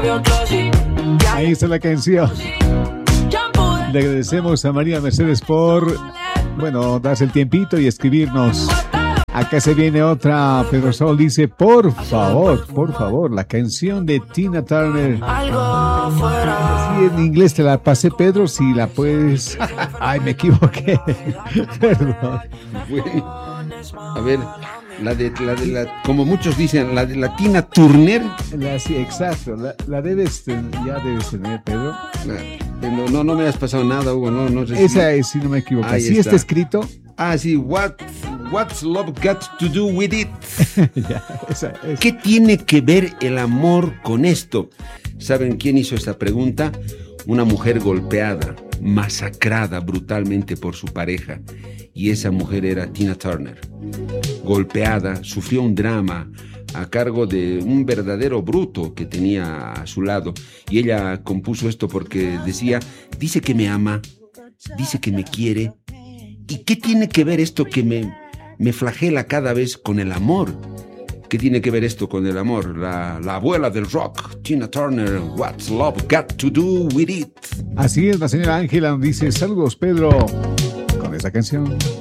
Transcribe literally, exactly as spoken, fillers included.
Ahí está la canción. Le agradecemos a María Mercedes por, bueno, darse el tiempito y escribirnos. Acá se viene otra. Pedro Sol dice, por favor, por favor, la canción de Tina Turner. Si en inglés te la pasé, Pedro, si la puedes. Ay, me equivoqué. Perdón. Bueno, a ver, la de, la de la, como muchos dicen, la de la Tina Turner. La, sí, exacto, la, la debes, ya debes tener, Pedro. La, no, no, no me has pasado nada, Hugo, no, no sé si... Esa es, si no me equivoco. Ahí ¿Sí está. está escrito? Ah, sí, what, what's love got to do with it? Ya, esa, esa. ¿Qué tiene que ver el amor con esto? ¿Saben quién hizo esta pregunta? Una mujer golpeada, masacrada brutalmente por su pareja. Y esa mujer era Tina Turner. Golpeada, sufrió un drama a cargo de un verdadero bruto que tenía a su lado. Y ella compuso esto porque decía, dice que me ama, dice que me quiere. ¿Y qué tiene que ver esto que me, me flagela cada vez con el amor? ¿Qué tiene que ver esto con el amor? La, la abuela del rock, Tina Turner, What's Love Got to Do With It? Así es, la señora Ángela nos dice, saludos Pedro, con esa canción.